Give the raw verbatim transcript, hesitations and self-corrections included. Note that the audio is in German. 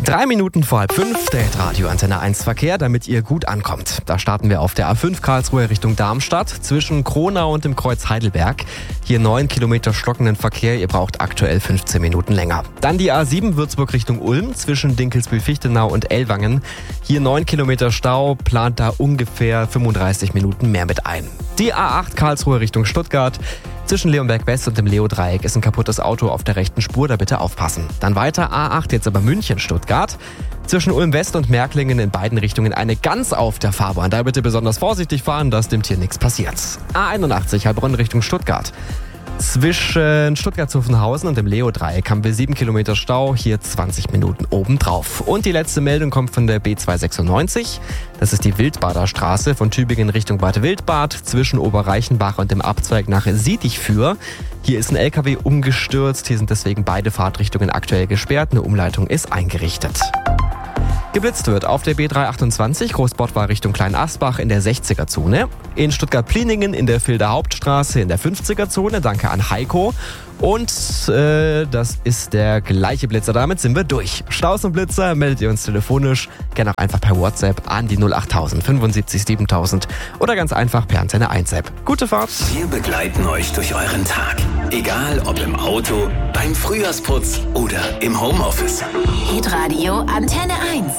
Drei Minuten vor halb fünf, der Radio Antenne eins Verkehr, damit ihr gut ankommt. Da starten wir auf der A fünf Karlsruhe Richtung Darmstadt, zwischen Kronau und dem Kreuz Heidelberg. Hier neun Kilometer stockenden Verkehr, ihr braucht aktuell fünfzehn Minuten länger. Dann die A sieben Würzburg Richtung Ulm, zwischen Dinkelsbühl-Fichtenau und Ellwangen. Hier neun Kilometer Stau, plant da ungefähr fünfunddreißig Minuten mehr mit ein. Die A acht Karlsruhe Richtung Stuttgart. Zwischen Leonberg West und dem Leo-Dreieck ist ein kaputtes Auto auf der rechten Spur, da bitte aufpassen. Dann weiter A acht, jetzt aber München-Stuttgart. Zwischen Ulm West und Märklingen in beiden Richtungen eine Gans auf der Fahrbahn. Da bitte besonders vorsichtig fahren, dass dem Tier nichts passiert. A einundachtzig, Heilbronn Richtung Stuttgart. Zwischen Stuttgart-Zuffenhausen und dem Leo-Dreieck haben wir sieben Kilometer Stau, hier zwanzig Minuten obendrauf. Und die letzte Meldung kommt von der B zweihundertsechsundneunzig. Das ist die Wildbader Straße von Tübingen Richtung Bad Wildbad, zwischen Oberreichenbach und dem Abzweig nach Siedigfür. Hier ist ein L K W umgestürzt, hier sind deswegen beide Fahrtrichtungen aktuell gesperrt, eine Umleitung ist eingerichtet. Geblitzt wird auf der B dreihundertachtundzwanzig Großbottwar Richtung Kleinasbach in der sechziger-Zone. In Stuttgart-Pliningen in der Vilder Hauptstraße in der fünfziger-Zone. Danke an Heiko. Und äh, das ist der gleiche Blitzer. Damit sind wir durch. Staus und Blitzer meldet ihr uns telefonisch. Gerne auch einfach per WhatsApp an die null achttausend fünfundsiebzig siebentausend oder ganz einfach per Antenne eins App. Gute Fahrt. Wir begleiten euch durch euren Tag. Egal ob im Auto, beim Frühjahrsputz oder im Homeoffice. Hitradio Antenne eins.